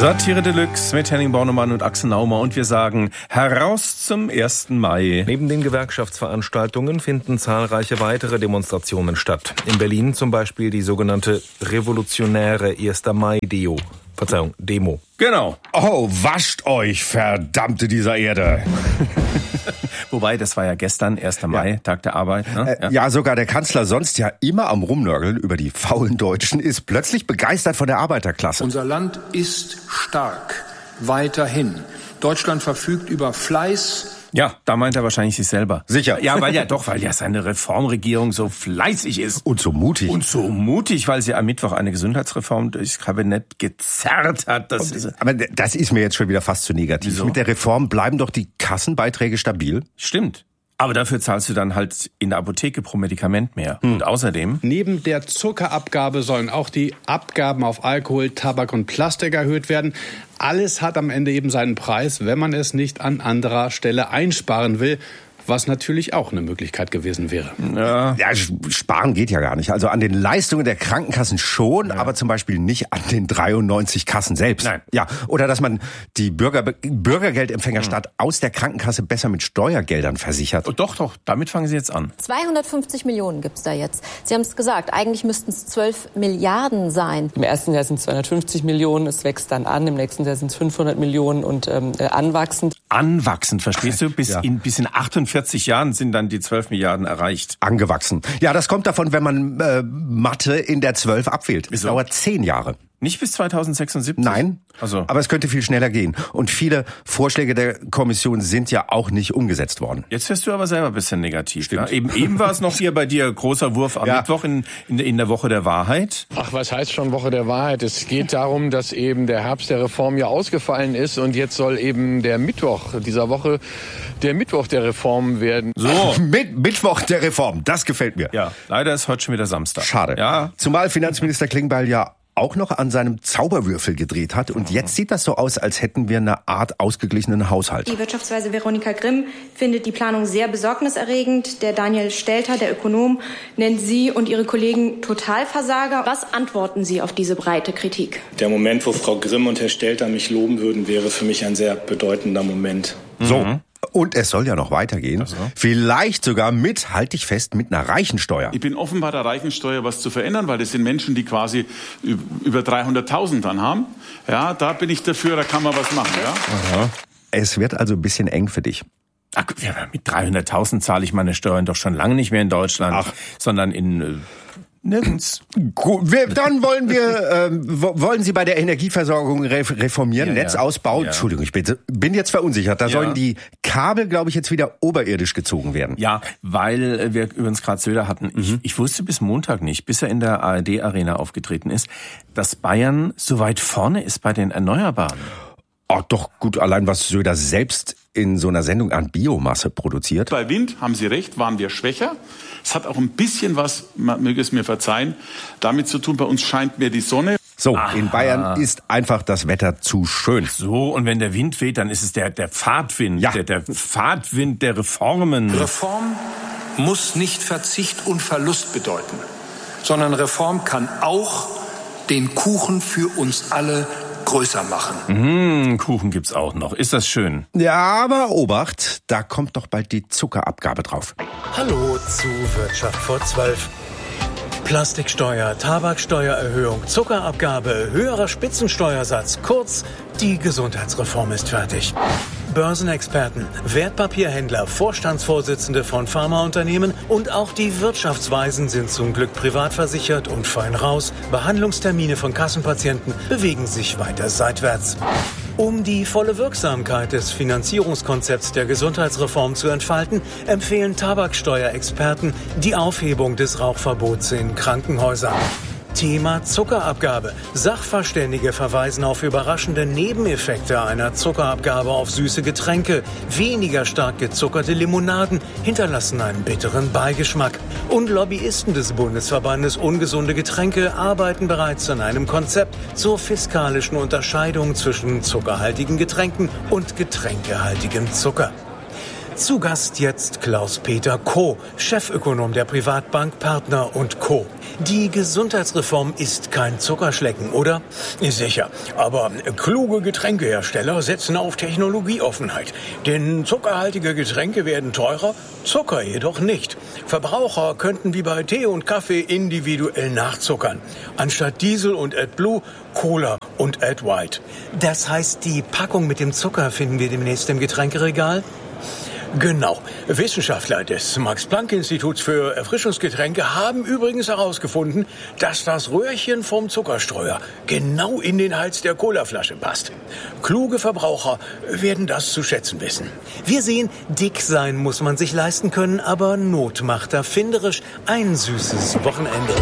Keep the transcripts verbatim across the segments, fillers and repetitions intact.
Satire Deluxe mit Henning Bornemann und Axel Naumer und wir sagen heraus zum ersten Mai. Neben den Gewerkschaftsveranstaltungen finden zahlreiche weitere Demonstrationen statt. In Berlin zum Beispiel die sogenannte revolutionäre erster Mai-Deo. Verzeihung, Demo. Genau. Oh, wascht euch, verdammte dieser Erde. Wobei, das war ja gestern, erster Mai, ja. Tag der Arbeit. Ne? Äh, ja. ja, sogar der Kanzler, sonst ja immer am Rumnörgeln über die faulen Deutschen, ist plötzlich begeistert von der Arbeiterklasse. Unser Land ist stark, weiterhin. Deutschland verfügt über Fleiß. Ja, da meint er wahrscheinlich sich selber. Sicher. Ja, weil ja doch, weil ja seine Reformregierung so fleißig ist. Und so mutig. Und so mutig, weil sie am Mittwoch eine Gesundheitsreform durchs Kabinett gezerrt hat. Das ist, aber das ist mir jetzt schon wieder fast zu negativ. Wieso? Mit der Reform bleiben doch die Kassenbeiträge stabil. Stimmt. Aber dafür zahlst du dann halt in der Apotheke pro Medikament mehr. Hm. Und außerdem... Neben der Zuckerabgabe sollen auch die Abgaben auf Alkohol, Tabak und Plastik erhöht werden. Alles hat am Ende eben seinen Preis, wenn man es nicht an anderer Stelle einsparen will. Was natürlich auch eine Möglichkeit gewesen wäre. Ja. ja, sparen geht ja gar nicht. Also an den Leistungen der Krankenkassen schon, ja. aber zum Beispiel nicht an den dreiundneunzig Kassen selbst. Nein. Ja, oder dass man die Bürger, Bürgergeldempfänger mhm. statt aus der Krankenkasse besser mit Steuergeldern versichert. Oh, doch, doch, damit fangen Sie jetzt an. zweihundertfünfzig Millionen gibt's da jetzt. Sie haben es gesagt, eigentlich müssten es zwölf Milliarden sein. Im ersten Jahr sind es zweihundertfünfzig Millionen, es wächst dann an, im nächsten Jahr sind es fünfhundert Millionen und ähm, anwachsend. Anwachsend, verstehst du? Bis, ja. in, bis in achtundvierzig Jahren sind dann die zwölf Milliarden erreicht. Angewachsen. Ja, das kommt davon, wenn man äh, Mathe in der zwölf abwählt. Es dauert zehn Jahre. Nicht bis zweitausendsechsundsiebzig? Nein, also. aber es könnte viel schneller gehen. Und viele Vorschläge der Kommission sind ja auch nicht umgesetzt worden. Jetzt wirst du aber selber ein bisschen negativ. Ja? Eben, eben war es noch hier bei dir großer Wurf am ja. Mittwoch in, in, in der Woche der Wahrheit. Ach, was heißt schon Woche der Wahrheit? Es geht darum, dass eben der Herbst der Reform ja ausgefallen ist und jetzt soll eben der Mittwoch dieser Woche der Mittwoch der Reform werden. So, Mit, Mittwoch der Reform, das gefällt mir. Ja, leider ist heute schon wieder Samstag. Schade. Ja. Zumal Finanzminister Klingbeil ja auch noch an seinem Zauberwürfel gedreht hat. Und jetzt sieht das so aus, als hätten wir eine Art ausgeglichenen Haushalt. Die Wirtschaftsweise Veronika Grimm findet die Planung sehr besorgniserregend. Der Daniel Stelter, der Ökonom, nennt Sie und Ihre Kollegen Totalversager. Was antworten Sie auf diese breite Kritik? Der Moment, wo Frau Grimm und Herr Stelter mich loben würden, wäre für mich ein sehr bedeutender Moment. So. Mhm. Und es soll ja noch weitergehen. Also. Vielleicht sogar mit, halt dich fest, mit einer Reichensteuer. Ich bin offen bei der Reichensteuer was zu verändern, weil das sind Menschen, die quasi über dreihunderttausend dann haben. Ja, da bin ich dafür, da kann man was machen. Ja. Aha. Es wird also ein bisschen eng für dich. Ach, mit dreihunderttausend zahle ich meine Steuern doch schon lange nicht mehr in Deutschland, Ach. sondern in... Äh Nirgends. Gut, wir, dann wollen wir, ähm, wollen Sie bei der Energieversorgung reformieren, ja, Netzausbau. Ja. Entschuldigung, ich bin, bin jetzt verunsichert. Da ja. sollen die Kabel, glaube ich, jetzt wieder oberirdisch gezogen werden. Ja, weil wir übrigens gerade Söder hatten. Mhm. Ich, ich wusste bis Montag nicht, bis er in der A R D-Arena aufgetreten ist, dass Bayern so weit vorne ist bei den Erneuerbaren. Ach doch, gut, allein was Söder selbst in so einer Sendung an Biomasse produziert. Bei Wind, haben Sie recht, waren wir schwächer. Es hat auch ein bisschen was, man möge es mir verzeihen, damit zu tun, bei uns scheint mehr die Sonne. So, Aha. in Bayern ist einfach das Wetter zu schön. So, und wenn der Wind weht, dann ist es der, der Fahrtwind, ja. der, der Fahrtwind der Reformen. Reform muss nicht Verzicht und Verlust bedeuten, sondern Reform kann auch den Kuchen für uns alle größer machen. Mmh, Kuchen gibt's auch noch. Ist das schön? Ja, aber Obacht, da kommt doch bald die Zuckerabgabe drauf. Hallo zu Wirtschaft vor zwölf. Plastiksteuer, Tabaksteuererhöhung, Zuckerabgabe, höherer Spitzensteuersatz. Kurz, die Gesundheitsreform ist fertig. Börsenexperten, Wertpapierhändler, Vorstandsvorsitzende von Pharmaunternehmen und auch die Wirtschaftsweisen sind zum Glück privat versichert und fein raus. Behandlungstermine von Kassenpatienten bewegen sich weiter seitwärts. Um die volle Wirksamkeit des Finanzierungskonzepts der Gesundheitsreform zu entfalten, empfehlen Tabaksteuerexperten die Aufhebung des Rauchverbots in Krankenhäusern. Thema Zuckerabgabe. Sachverständige verweisen auf überraschende Nebeneffekte einer Zuckerabgabe auf süße Getränke. Weniger stark gezuckerte Limonaden hinterlassen einen bitteren Beigeschmack. Und Lobbyisten des Bundesverbandes Ungesunde Getränke arbeiten bereits an einem Konzept zur fiskalischen Unterscheidung zwischen zuckerhaltigen Getränken und getränkehaltigem Zucker. Zu Gast jetzt Klaus-Peter Koh, Chefökonom der Privatbank Partner und Co. Die Gesundheitsreform ist kein Zuckerschlecken, oder? Sicher. Aber kluge Getränkehersteller setzen auf Technologieoffenheit. Denn zuckerhaltige Getränke werden teurer, Zucker jedoch nicht. Verbraucher könnten wie bei Tee und Kaffee individuell nachzuckern. Anstatt Diesel und AdBlue, Cola und AdWhite. Das heißt, die Packung mit dem Zucker finden wir demnächst im Getränkeregal? Genau. Wissenschaftler des Max-Planck-Instituts für Erfrischungsgetränke haben übrigens herausgefunden, dass das Röhrchen vom Zuckerstreuer genau in den Hals der Colaflasche passt. Kluge Verbraucher werden das zu schätzen wissen. Wir sehen, dick sein muss man sich leisten können, aber Not macht erfinderisch ein süßes Wochenende.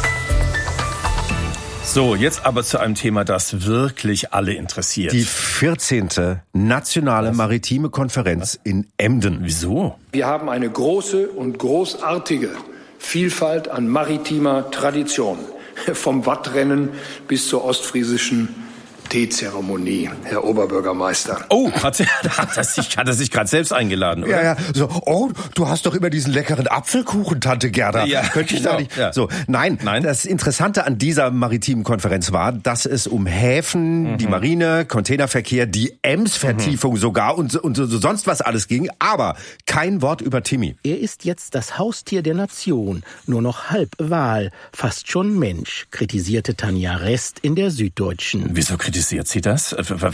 So, jetzt aber zu einem Thema, das wirklich alle interessiert. Die vierzehnte Nationale Was? Maritime Konferenz Was? in Emden. Wieso? Wir haben eine große und großartige Vielfalt an maritimer Tradition. Vom Wattrennen bis zur ostfriesischen Teezeremonie, Herr Oberbürgermeister. Oh, hat, hat er sich, hat er sich gerade selbst eingeladen, oder? Ja, ja, so, oh, du hast doch immer diesen leckeren Apfelkuchen, Tante Gerda. Ja, könnte ich genau, da nicht. Ja. So, nein, nein, das Interessante an dieser maritimen Konferenz war, dass es um Häfen, mhm. die Marine, Containerverkehr, die Ems-Vertiefung mhm. sogar und, und so, sonst was alles ging, aber kein Wort über Timmy. Er ist jetzt das Haustier der Nation, nur noch halb Wal, fast schon Mensch, kritisierte Tanja Rest in der Süddeutschen. Wieso kritisiert sie das?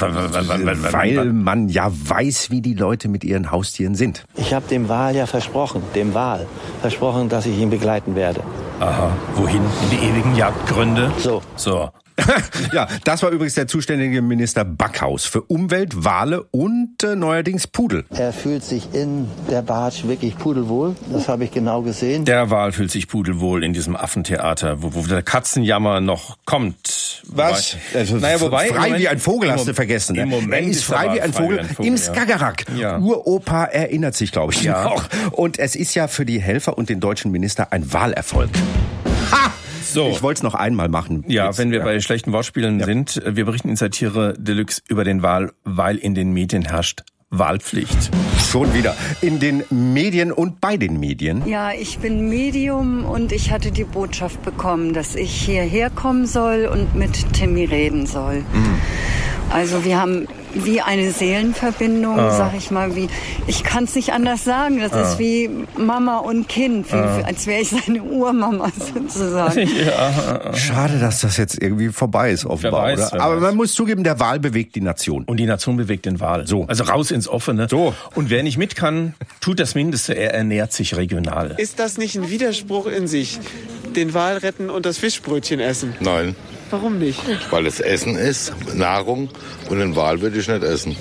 Weil man ja weiß, wie die Leute mit ihren Haustieren sind. Ich habe dem Wal ja versprochen, dem Wal, versprochen, dass ich ihn begleiten werde. Aha, wohin? In die ewigen Jagdgründe? So. So. Ja, das war übrigens der zuständige Minister Backhaus für Umwelt, Wale und äh, neuerdings Pudel. Er fühlt sich in der Bartsch wirklich pudelwohl, das habe ich genau gesehen. Der Wal fühlt sich pudelwohl in diesem Affentheater, wo, wo der Katzenjammer noch kommt. Was? Wobei, also, naja, wobei, frei Moment, wie ein Vogel hast du vergessen. Im Moment er ist frei, wie ein, frei wie ein Vogel im Skagerrak. Ja. Uropa erinnert sich, glaube ich, ja. noch. Und es ist ja für die Helfer und den deutschen Minister ein Wahlerfolg. Ha! So. Ich wollte es noch einmal machen. Ja, Jetzt, wenn wir ja. bei schlechten Wortspielen ja. sind. Wir berichten in Satire Deluxe über den Wal, weil in den Medien herrscht Wahlpflicht. Schon wieder. In den Medien und bei den Medien. Ja, ich bin Medium und ich hatte die Botschaft bekommen, dass ich hierher kommen soll und mit Timmy reden soll. Mhm. Also wir haben wie eine Seelenverbindung, ah. sag ich mal, wie ich kann es nicht anders sagen. Das ah. ist wie Mama und Kind, wie, ah. als wäre ich seine Urmama sozusagen. Ja. Schade, dass das jetzt irgendwie vorbei ist, offenbar. Weiß, oder? Aber weiß. Man muss zugeben, der Wal bewegt die Nation. Und die Nation bewegt den Wal. So. Also raus ins Offene. So. Und wer nicht mit kann, tut das Mindeste. Er ernährt sich regional. Ist das nicht ein Widerspruch in sich? Den Wal retten und das Fischbrötchen essen? Nein. Warum nicht? Weil es Essen ist, Nahrung, und den Wal würde ich nicht essen.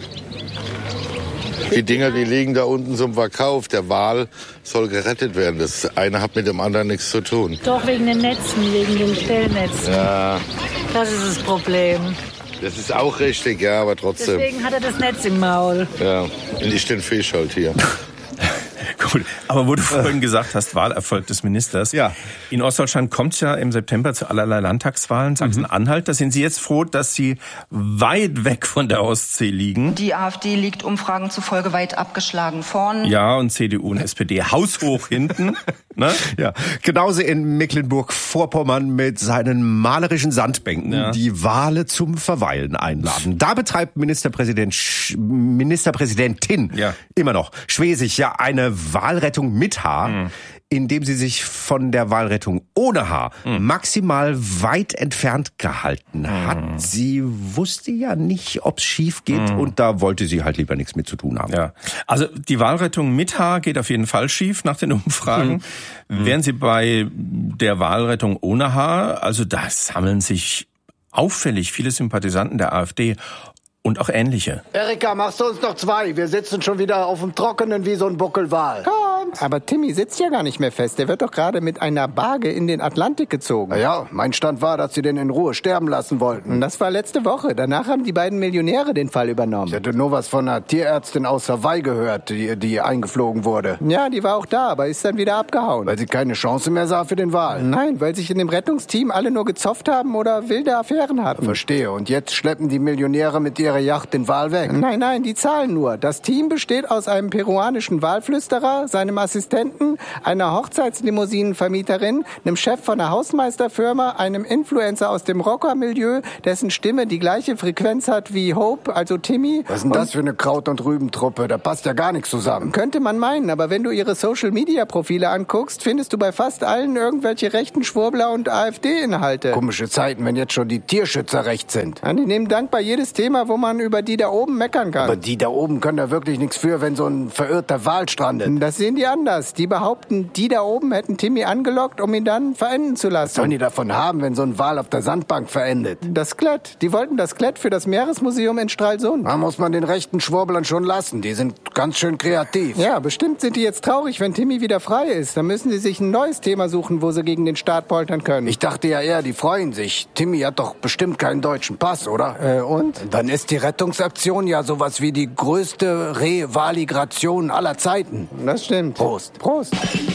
Die Dinger, die liegen da unten zum Verkauf. Der Wal soll gerettet werden. Das eine hat mit dem anderen nichts zu tun. Doch wegen den Netzen, wegen den Stellnetzen. Ja. Das ist das Problem. Das ist auch richtig, ja, aber trotzdem. Deswegen hat er das Netz im Maul. Ja, und ich den Fisch halt hier. Gut, aber wo du vorhin gesagt hast, Wahlerfolg des Ministers. Ja. In Ostdeutschland kommt ja im September zu allerlei Landtagswahlen. Sachsen-Anhalt, da sind Sie jetzt froh, dass Sie weit weg von der Ostsee liegen. Die AfD liegt Umfragen zufolge weit abgeschlagen vorn. Ja, und C D U und S P D haushoch hinten. Ne? Ja, genauso in Mecklenburg-Vorpommern mit seinen malerischen Sandbänken ja. die Wale zum Verweilen einladen. Da betreibt Ministerpräsident Sch- Ministerpräsidentin ja. immer noch Schwesig ja eine Wahlrettung mit Haar, mhm. indem sie sich von der Wahlrettung ohne Haar mhm. maximal weit entfernt gehalten mhm. hat. Sie wusste ja nicht, ob's schief geht mhm. und da wollte sie halt lieber nichts mit zu tun haben. Ja. Also die Wahlrettung mit Haar geht auf jeden Fall schief nach den Umfragen. Mhm. Wären Sie bei der Wahlrettung ohne Haar, also da sammeln sich auffällig viele Sympathisanten der AfD und auch ähnliche. Erika, machst du uns noch zwei? Wir sitzen schon wieder auf dem Trockenen wie so ein Buckelwal. Kommt! Aber Timmy sitzt ja gar nicht mehr fest. Der wird doch gerade mit einer Barge in den Atlantik gezogen. Na ja, mein Stand war, dass sie den in Ruhe sterben lassen wollten. Und das war letzte Woche. Danach haben die beiden Millionäre den Fall übernommen. Ich hätte nur was von einer Tierärztin aus Hawaii gehört, die, die eingeflogen wurde. Ja, die war auch da, aber ist dann wieder abgehauen. Weil sie keine Chance mehr sah für den Wal. Nein, weil sich in dem Rettungsteam alle nur gezofft haben oder wilde Affären hatten. Verstehe. Und jetzt schleppen die Millionäre mit ihren ihre Yacht den Wal weg. Nein, nein, die zahlen nur. Das Team besteht aus einem peruanischen Walflüsterer, seinem Assistenten, einer Hochzeitslimousinenvermieterin, einem Chef von einer Hausmeisterfirma, einem Influencer aus dem Rockermilieu, dessen Stimme die gleiche Frequenz hat wie Hope, also Timmy. Was ist denn das für eine Kraut- und Rübentruppe? Da passt ja gar nichts zusammen. Könnte man meinen, aber wenn du ihre Social-Media-Profile anguckst, findest du bei fast allen irgendwelche rechten Schwurbler und AfD-Inhalte. Komische Zeiten, wenn jetzt schon die Tierschützer recht sind. Ja, die nehmen dankbar jedes Thema, wo man über die da oben meckern kann. Aber die da oben können da wirklich nichts für, wenn so ein verirrter Wal strandet. Das sehen die anders. Die behaupten, die da oben hätten Timmy angelockt, um ihn dann verenden zu lassen. Was sollen die davon haben, wenn so ein Wal auf der Sandbank verendet? Das Skelett. Die wollten das Skelett für das Meeresmuseum in Stralsund. Da muss man den rechten Schwurblern schon lassen. Die sind ganz schön kreativ. Ja, bestimmt sind die jetzt traurig, wenn Timmy wieder frei ist. Dann müssen sie sich ein neues Thema suchen, wo sie gegen den Staat poltern können. Ich dachte ja eher, die freuen sich. Timmy hat doch bestimmt keinen deutschen Pass, oder? Äh, und? Dann ist die Rettungsaktion ja sowas wie die größte Revaligration aller Zeiten. Das stimmt. Prost. Prost.